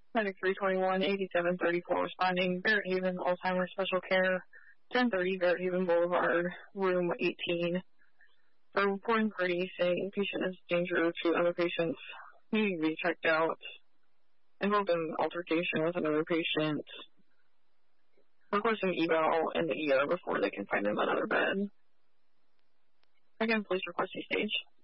Medic 321, 8734 responding, Barrett Haven, Alzheimer's Special Care, 1030 Barrett Haven Boulevard, room 18. For report inquiry saying patient is dangerous to other patients needing to be checked out, involved in altercation with another patient, requesting eval in the ER before they can find him another bed. Again, please request a stage.